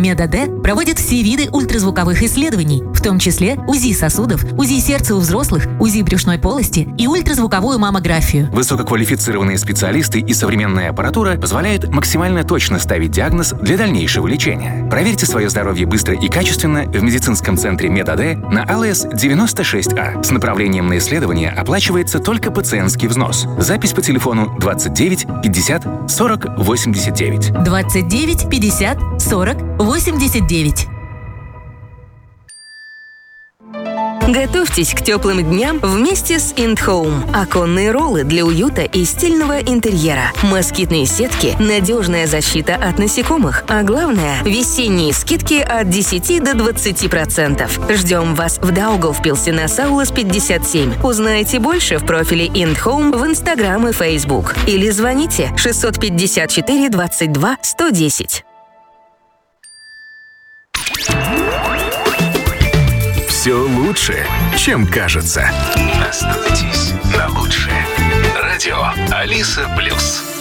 МедАД проводит все виды ультразвуковых исследований, в том числе УЗИ сосудов, УЗИ сердца у взрослых, УЗИ брюшной полости и ультразвуковую маммографию. Высококвалифицированные специалисты и современная аппаратура позволяют максимально точно ставить диагноз для дальнейшего лечения. Проверьте свое здоровье быстро и качественно в медицинском центре МедАД на АЛС 96А. С направлением на исследование оплачивается только пациентский взнос. Запись по телефону 29 50 40 89. 29 50 40 89. Готовьтесь к теплым дням вместе с IntHome. Оконные роллы для уюта и стильного интерьера. Москитные сетки, надежная защита от насекомых. А главное, весенние скидки от 10 до 20%. Ждем вас в Даугавпилсе на Саулас 57. Узнайте больше в профиле IntHome в Instagram и Facebook. Или звоните 654 22 110. Все лучше, чем кажется. Настройтесь на лучшее. Радио Алиса Плюс.